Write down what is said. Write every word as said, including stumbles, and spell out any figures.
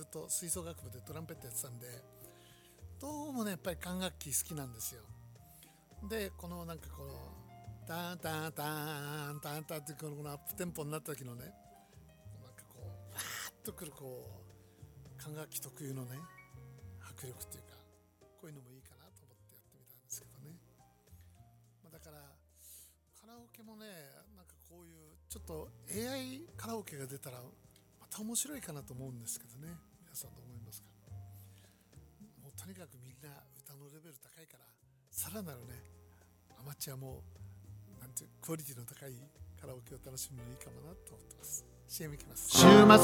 と吹奏楽部でトランペットやってたんで、どうもねやっぱり管楽器好きなんですよ。でこのなんかこのタンタンタンタンタンってこのアップテンポになった時のね、なんかこうわーっとくるこう管楽器特有のね迫力っていうか、こういうのもいいかなと思ってやってみたんですけどね。まあ、だからカラオケもね、なんかこういうちょっと エーアイ カラオケが出たらまた面白いかなと思うんですけどね。皆さんどう思いますか？もうとにかくみんな歌のレベル高いから、さらなるねアマチュアもなんていうクオリティの高いカラオケを楽しむのいいかもなと思ってます。 シーエム いきます。週末